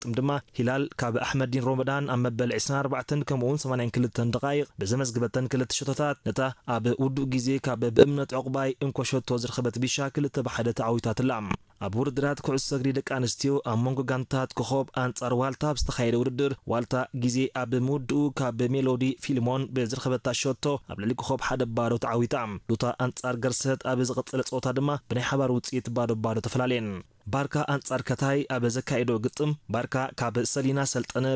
ግጥም ድማ ሂላል ካብ ኣሕመዲን ሮመዳን ኣብ መበል 24 ከምኡውን 82 ደቃይቅ ብዘመዝግበተን ክልተ ሸቶታት ነታ ኣብ ውዱእ ግዜ ካብ ብእምነት ዕቁባይ እንኮሸቶ ዝረኸበት ቢሻ 2-1 ተዓዊታትላ ኣብ ውድድራት ኩዕሶ እግሪ ደቂ ኣንስትዮ ኣብ መንጎ ጋንታት ኮኸብ ኣንጻር ዋልታ ዝተኻየደ ውድድር ዋልታ ግዜ ኣብ ምውድኡ ካብ ሜሎዲ ፊልሞን ብዝረኸበታ ሸቶ ኣብ ልዕሊ ኮኸብ 1-0 ተዓዊታ ሉታ ኣንጻር ገርሰት ኣብ ዝቐጸለ ጾታ ድማ ብናይ ሓባር ውጽኢት 0-0 ተፈላለየን ባርካ ኣንጻር ከታይ ኣብ ዘካየዶ ግጥም ባርካ ካብ ሰሊና ሰልጠነ